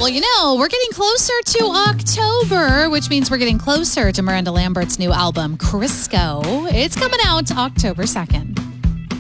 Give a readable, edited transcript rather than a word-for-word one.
Well, we're getting closer to October, which means we're getting closer to Miranda Lambert's new album, Crisco. It's coming out October 2nd.